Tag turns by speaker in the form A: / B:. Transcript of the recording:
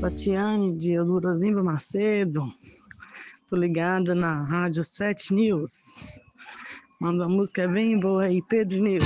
A: Tatiane de Eudorozimba Macedo. Tô ligada na Rádio 7 News. Manda uma música bem boa aí, Pedro News.